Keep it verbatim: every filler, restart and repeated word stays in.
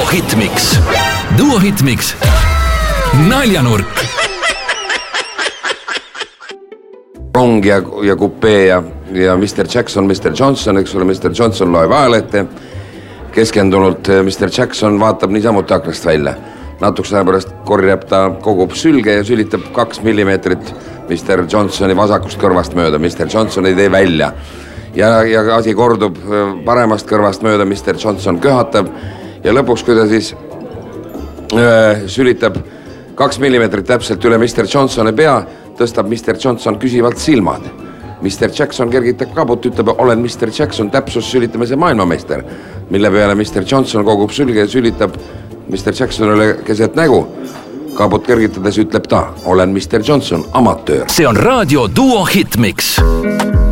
Hitmix. Duo Hitmix. Naljanurk. Rong ja, ja kupee ja, ja mister Jackson, mister Johnson, eks ole, mister Johnson loeb ajalehte. Keskendunult mister Jackson vaatab niisamuti aknast välja. Natuks aja pärast korjab ta, kogub sülge ja sülitab kaks millimeetrit mister Johnsoni vasakust kõrvast mööda. mister Johnson ei tee välja. Ja, ja asi kordub paremast kõrvast mööda, mister Johnson köhatab ja lõpuks, kui ta siis öö, sülitab kaks millimeetrit täpselt üle mister Johnsoni pea, tõstab mister Johnson küsivalt silmad. mister Jackson kergitab kabut, ütleb, olen mister Jackson, täpsus sülitamise maailmameister, mille peale mister Johnson kogub sülge ja sülitab mister Jacksonile keset nägu. Kabut kergitades ütleb ta, olen mister Johnson, amatöör. See on raadio Duo Hitmix.